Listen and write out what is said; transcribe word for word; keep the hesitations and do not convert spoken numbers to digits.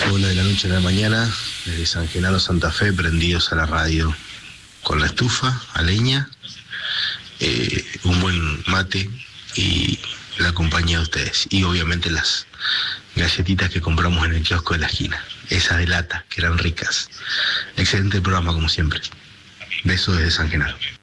Una de la noche a la mañana, desde San Genaro, Santa Fe, prendidos a la radio con la estufa, a leña, eh, un buen mate y la compañía de ustedes. Y obviamente las galletitas que compramos en el kiosco de la esquina, esas de lata, que eran ricas. Excelente programa como siempre. Besos desde San Genaro.